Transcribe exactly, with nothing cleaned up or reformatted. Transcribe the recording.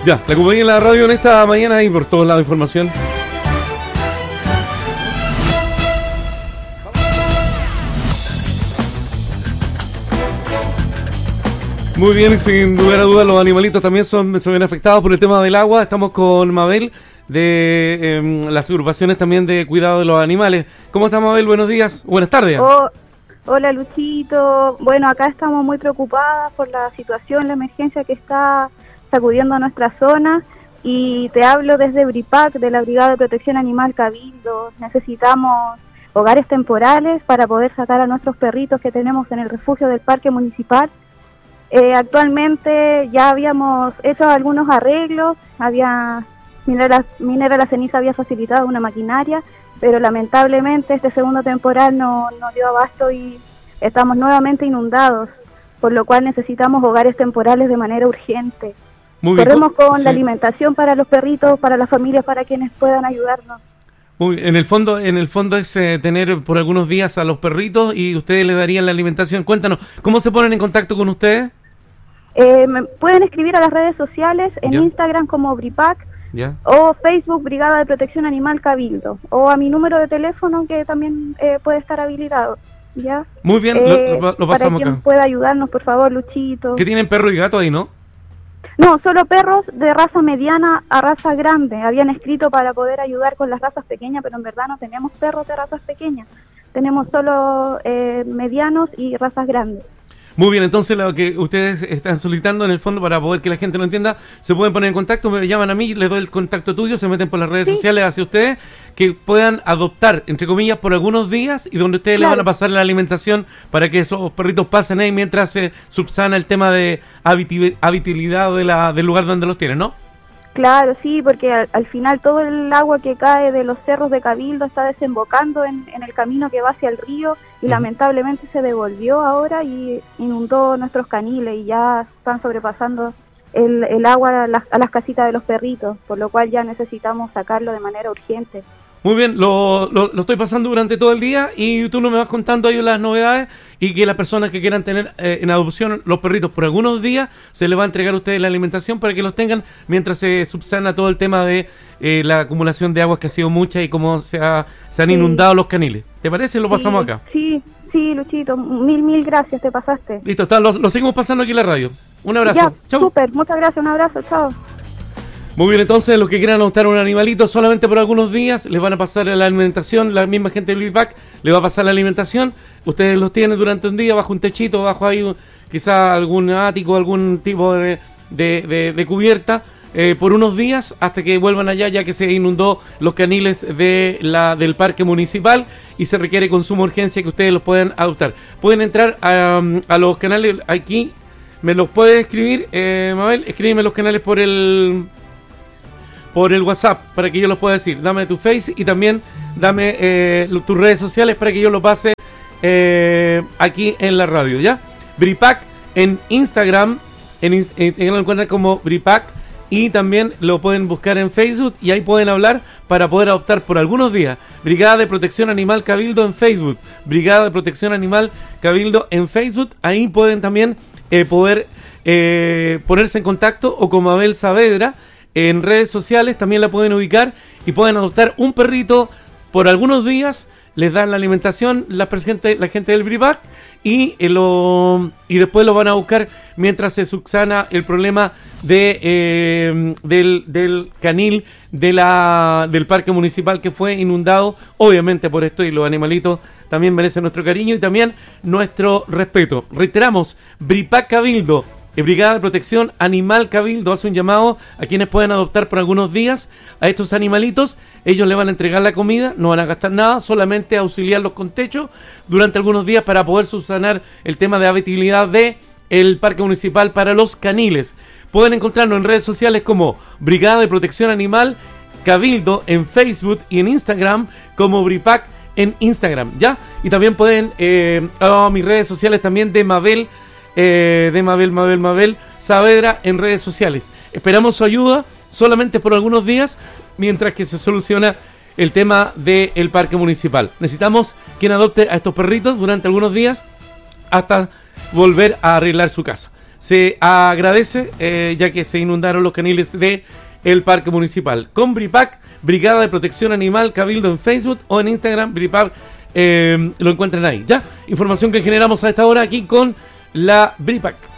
Ya, la compañía en la radio en esta mañana y por todos lados información. Muy bien, sin lugar a dudas los animalitos también son, se ven afectados por el tema del agua. Estamos con Mabel de eh, las agrupaciones también de cuidado de los animales. ¿Cómo está Mabel? Buenos días, buenas tardes. Oh, hola Luchito, bueno, acá estamos muy preocupadas por la situación, la emergencia que está sacudiendo a nuestra zona y te hablo desde BRIPAC, de la Brigada de Protección Animal Cabildo. Necesitamos hogares temporales para poder sacar a nuestros perritos que tenemos en el refugio del Parque Municipal. Eh, actualmente ya habíamos hecho algunos arreglos, había Minera, Minera La Ceniza había facilitado una maquinaria, pero lamentablemente este segundo temporal no, no dio abasto y estamos nuevamente inundados, por lo cual necesitamos hogares temporales de manera urgente. Muy bien. Corremos con sí. la alimentación para los perritos, para las familias, para quienes puedan ayudarnos. Muy, en el fondo, en el fondo es eh, tener por algunos días a los perritos y ustedes les darían la alimentación. Cuéntanos, ¿cómo se ponen en contacto con ustedes? Eh, me pueden escribir a las redes sociales, en ¿Ya? Instagram como BRIPAC, ¿Ya? o Facebook Brigada de Protección Animal Cabildo, o a mi número de teléfono que también eh, puede estar habilitado. ¿Ya? Muy bien, eh, lo, lo pasamos para quien acá. pueda ayudarnos, por favor, Luchito. ¿Qué tienen perro y gato ahí, no? No, solo perros de raza mediana a raza grande. Habían escrito para poder ayudar con las razas pequeñas, pero en verdad no tenemos perros de razas pequeñas. Tenemos solo eh, medianos y razas grandes. Muy bien, entonces lo que ustedes están solicitando en el fondo para poder que la gente lo entienda, se pueden poner en contacto, me llaman a mí, les doy el contacto tuyo, se meten por las redes sí. sociales hacia ustedes, que puedan adoptar, entre comillas, por algunos días y donde ustedes claro. les van a pasar la alimentación para que esos perritos pasen ahí mientras se subsana el tema de habitabilidad de la, del lugar donde los tienen, ¿no? Claro, sí, porque al, al final todo el agua que cae de los cerros de Cabildo está desembocando en, en el camino que va hacia el río y uh-huh. lamentablemente se devolvió ahora y inundó nuestros caniles y ya están sobrepasando el, el agua a las, a las casitas de los perritos, por lo cual ya necesitamos sacarlo de manera urgente. Muy bien, lo, lo, lo estoy pasando durante todo el día y tú no me vas contando ahí las novedades y que las personas que quieran tener eh, en adopción los perritos por algunos días se les va a entregar a ustedes la alimentación para que los tengan mientras se subsana todo el tema de eh, la acumulación de aguas que ha sido mucha y cómo se, ha, se han sí. inundado los caniles. ¿Te parece? Lo pasamos sí, acá. Sí, sí, Luchito, mil, mil gracias, te pasaste. Listo, está, lo, lo seguimos pasando aquí en la radio. Un abrazo. Ya, chau. Súper, muchas gracias, un abrazo, chao. Muy bien, entonces los que quieran adoptar un animalito solamente por algunos días les van a pasar la alimentación, la misma gente del BRIPAC les va a pasar la alimentación, ustedes los tienen durante un día bajo un techito, bajo ahí quizá algún ático, algún tipo de, de, de, de cubierta eh, por unos días hasta que vuelvan allá ya que se inundó los caniles de la, del parque municipal y se requiere con suma urgencia que ustedes los puedan adoptar. Pueden entrar a, a los canales aquí, me los puedes escribir, eh, Mabel, escríbeme los canales por el... por el WhatsApp, para que yo los pueda decir. Dame tu Face y también dame eh, tus redes sociales para que yo lo pase eh, aquí en la radio, ¿ya? BRIPAC en Instagram, en, en, en lo encuentran como BRIPAC y también lo pueden buscar en Facebook y ahí pueden hablar para poder adoptar por algunos días. Brigada de Protección Animal Cabildo en Facebook, Brigada de Protección Animal Cabildo en Facebook, ahí pueden también eh, poder eh, ponerse en contacto o con Mabel Saavedra. En redes sociales también la pueden ubicar y pueden adoptar un perrito por algunos días, les dan la alimentación la, presente, la gente del BRIPAC y, eh, lo, y después lo van a buscar mientras se subsana el problema de, eh, del, del canil de la, del parque municipal que fue inundado, obviamente por esto, y los animalitos también merecen nuestro cariño y también nuestro respeto. Reiteramos, BRIPAC Cabildo, Brigada de Protección Animal Cabildo hace un llamado a quienes pueden adoptar por algunos días a estos animalitos. Ellos le van a entregar la comida, no van a gastar nada, solamente auxiliarlos con techo durante algunos días para poder subsanar el tema de habitabilidad de el Parque Municipal para los caniles. Pueden encontrarnos en redes sociales como Brigada de Protección Animal Cabildo en Facebook y en Instagram como BRIPAC en Instagram, ¿ya? Y también pueden, eh, a mis redes sociales también de Mabel Eh, de Mabel, Mabel, Mabel Saavedra en redes sociales. Esperamos su ayuda solamente por algunos días mientras que se soluciona el tema del parque municipal. Necesitamos quien adopte a estos perritos durante algunos días hasta volver a arreglar su casa. se agradece, eh, ya que se inundaron los caniles de el Parque Municipal. Con BRIPAC, Brigada de Protección Animal Cabildo en Facebook o en Instagram, BRIPAC, eh, lo encuentran ahí. Ya, información que generamos a esta hora aquí con la BRIPAC.